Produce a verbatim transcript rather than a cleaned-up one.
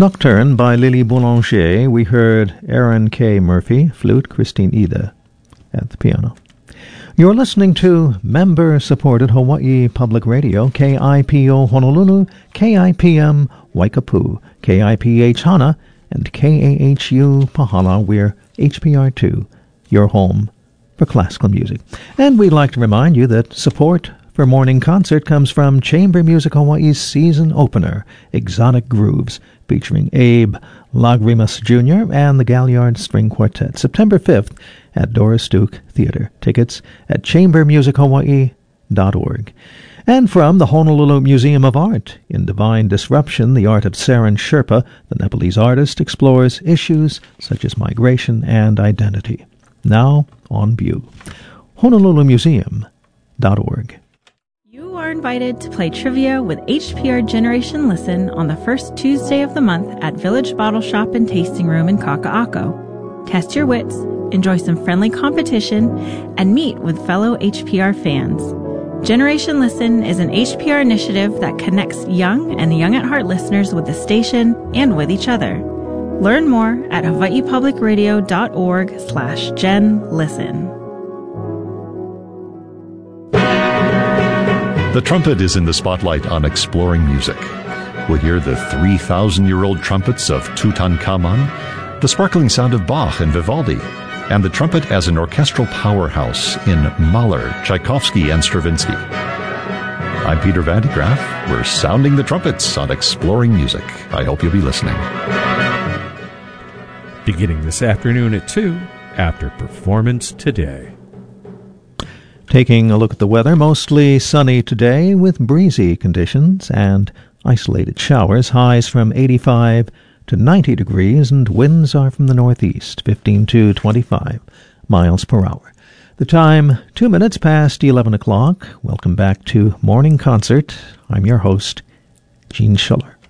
Nocturne by Lily Boulanger. We heard Aaron K. Murphy, flute, Christine Ida at the piano. You're listening to member-supported Hawaii Public Radio, K I P O Honolulu, K I P M Waikapu, K I P H Hana, and K A H U Pahala. We're H P R two, your home for classical music. And we'd like to remind you that support for Morning Concert comes from Chamber Music Hawaii's season opener, Exotic Grooves, featuring Abe Lagrimas Junior and the Galliard String Quartet, September fifth at Doris Duke Theater. Tickets at chamber music hawaii dot org. And from the Honolulu Museum of Art, in Divine Disruption, the art of Saran Sherpa, the Nepalese artist explores issues such as migration and identity. Now on view. honolulu museum dot org. You are invited to play trivia with H P R Generation Listen on the first Tuesday of the month at Village Bottle Shop and Tasting Room in Kaka'ako. Test your wits, enjoy some friendly competition, and meet with fellow H P R fans. Generation Listen is an H P R initiative that connects young and young at heart listeners with the station and with each other. Learn more at hawaii public radio dot org slash gen listen. The trumpet is in the spotlight on Exploring Music. We'll hear the three thousand year old trumpets of Tutankhamun, the sparkling sound of Bach and Vivaldi, and the trumpet as an orchestral powerhouse in Mahler, Tchaikovsky, and Stravinsky. I'm Peter Van de Graaff. We're sounding the trumpets on Exploring Music. I hope you'll be listening. Beginning this afternoon at two, after Performance Today. Taking a look at the weather, mostly sunny today with breezy conditions and isolated showers. Highs from eighty-five to ninety degrees, and winds are from the northeast, fifteen to twenty-five miles per hour. The time, two minutes past eleven o'clock. Welcome back to Morning Concert. I'm your host, Gene Schuller.